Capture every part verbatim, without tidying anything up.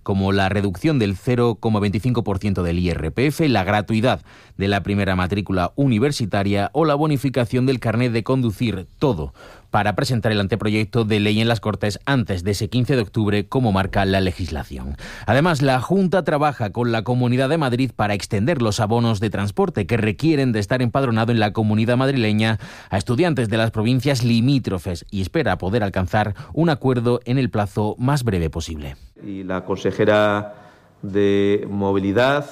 como la reducción del cero coma veinticinco por ciento del I R P F, la gratuidad de la primera matrícula universitaria o la bonificación del carnet de conducir, todo para presentar el anteproyecto de ley en las Cortes antes de ese quince de octubre, como marca la legislación. Además, la Junta trabaja con la Comunidad de Madrid para extender los abonos de transporte que requieren de estar empadronado en la Comunidad madrileña a estudiantes de las provincias limítrofes y espera poder alcanzar un acuerdo en el plazo más breve posible. Y la consejera de Movilidad,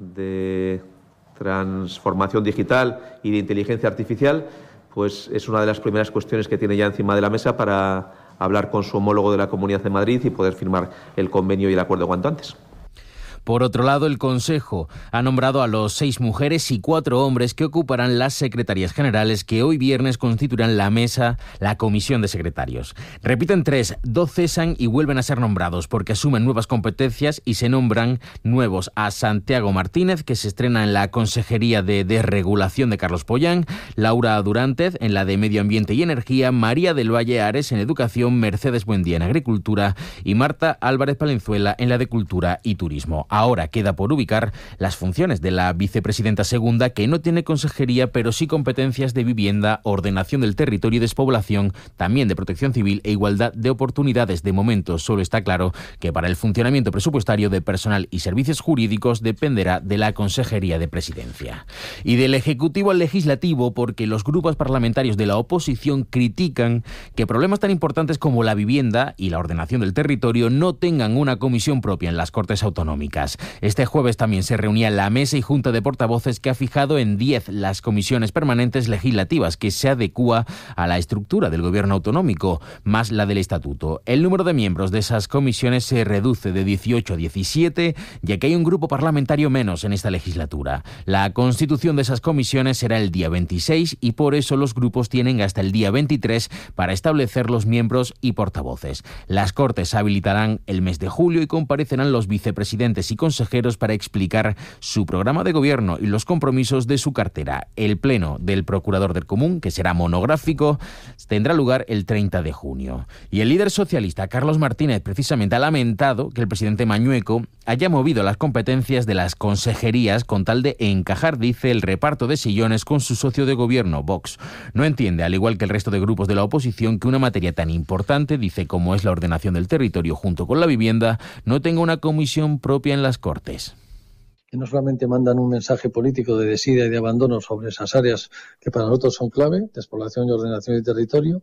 de Transformación Digital y de Inteligencia Artificial, pues es una de las primeras cuestiones que tiene ya encima de la mesa para hablar con su homólogo de la Comunidad de Madrid y poder firmar el convenio y el acuerdo cuanto antes. Por otro lado, el Consejo ha nombrado a los seis mujeres y cuatro hombres que ocuparán las secretarías generales que hoy viernes constituirán la mesa, la comisión de secretarios. Repiten tres, dos cesan y vuelven a ser nombrados porque asumen nuevas competencias y se nombran nuevos a Santiago Martínez, que se estrena en la Consejería de Desregulación de Carlos Pollán, Laura Durantez en la de Medio Ambiente y Energía, María del Valle Ares en Educación, Mercedes Buendía en Agricultura y Marta Álvarez Palenzuela en la de Cultura y Turismo. Ahora queda por ubicar las funciones de la vicepresidenta segunda, que no tiene consejería, pero sí competencias de vivienda, ordenación del territorio y despoblación, también de protección civil e igualdad de oportunidades. De momento solo está claro que para el funcionamiento presupuestario de personal y servicios jurídicos dependerá de la Consejería de Presidencia. Y del Ejecutivo al Legislativo, porque los grupos parlamentarios de la oposición critican que problemas tan importantes como la vivienda y la ordenación del territorio no tengan una comisión propia en las Cortes Autonómicas. Este jueves también se reunía la mesa y junta de portavoces que ha fijado en diez las comisiones permanentes legislativas, que se adecúa a la estructura del gobierno autonómico, más la del estatuto. El número de miembros de esas comisiones se reduce de dieciocho a diecisiete, ya que hay un grupo parlamentario menos en esta legislatura. La constitución de esas comisiones será el día veintiséis y por eso los grupos tienen hasta el día veintitrés para establecer los miembros y portavoces. Las Cortes habilitarán el mes de julio y comparecerán los vicepresidentes y consejeros para explicar su programa de gobierno y los compromisos de su cartera. El pleno del Procurador del Común, que será monográfico, tendrá lugar el treinta de junio. Y el líder socialista, Carlos Martínez, precisamente ha lamentado que el presidente Mañueco haya movido las competencias de las consejerías con tal de encajar, dice, el reparto de sillones con su socio de gobierno, Vox. No entiende, al igual que el resto de grupos de la oposición, que una materia tan importante, dice, como es la ordenación del territorio junto con la vivienda, no tenga una comisión propia en las Cortes. Que no solamente mandan un mensaje político de desidia y de abandono sobre esas áreas que para nosotros son clave, despoblación y ordenación del territorio,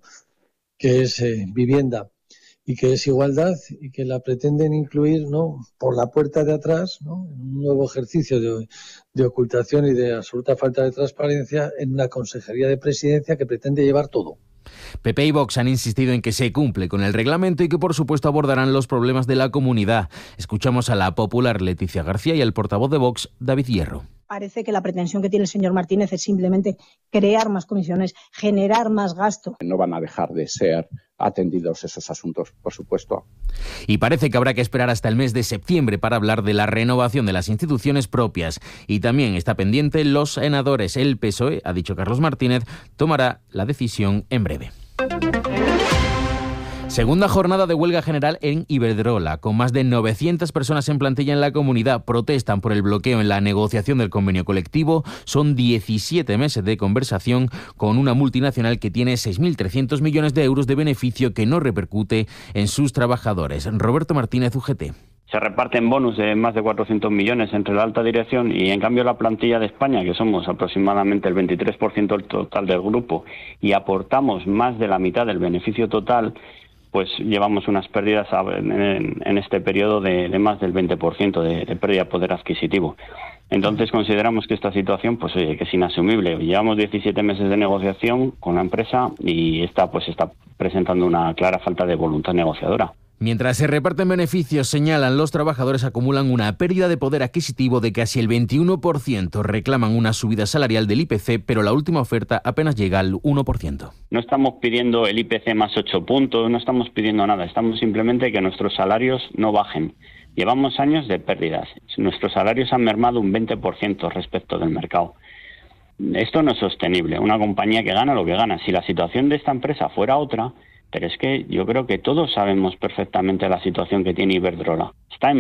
que es eh, vivienda y que es igualdad, y que la pretenden incluir, ¿no?, por la puerta de atrás, ¿no?, en un nuevo ejercicio de, de ocultación y de absoluta falta de transparencia en una consejería de presidencia que pretende llevar todo. P P y Vox han insistido en que se cumple con el reglamento y que por supuesto abordarán los problemas de la comunidad. Escuchamos a la popular Leticia García y al portavoz de Vox, David Hierro. Parece que la pretensión que tiene el señor Martínez es simplemente crear más comisiones, generar más gasto. No van a dejar de ser atendidos esos asuntos, por supuesto. Y parece que habrá que esperar hasta el mes de septiembre para hablar de la renovación de las instituciones propias. Y también está pendiente los senadores. El P S O E, ha dicho Carlos Martínez, tomará la decisión en breve. Segunda jornada de huelga general en Iberdrola, con más de novecientas personas en plantilla en la comunidad. Protestan por el bloqueo en la negociación del convenio colectivo. Son diecisiete meses de conversación con una multinacional que tiene seis mil trescientos millones de euros de beneficio que no repercute en sus trabajadores. Roberto Martínez, U G T. Se reparten bonus de más de cuatrocientos millones entre la alta dirección y en cambio la plantilla de España, que somos aproximadamente el veintitrés por ciento del total del grupo y aportamos más de la mitad del beneficio total, pues llevamos unas pérdidas en, en este periodo de, de más del veinte por ciento de, de pérdida de poder adquisitivo. Entonces consideramos que esta situación pues oye, que es inasumible. Llevamos diecisiete meses de negociación con la empresa y esta pues está presentando una clara falta de voluntad negociadora. Mientras se reparten beneficios, señalan, los trabajadores acumulan una pérdida de poder adquisitivo de casi el veintiuno por ciento. Reclaman una subida salarial del I P C, pero la última oferta apenas llega al uno por ciento. No estamos pidiendo el I P C más ocho puntos, no estamos pidiendo nada. Estamos simplemente que nuestros salarios no bajen. Llevamos años de pérdidas. Nuestros salarios han mermado un veinte por ciento respecto del mercado. Esto no es sostenible. Una compañía que gana lo que gana. Si la situación de esta empresa fuera otra... Pero es que yo creo que todos sabemos perfectamente la situación que tiene Iberdrola. Está en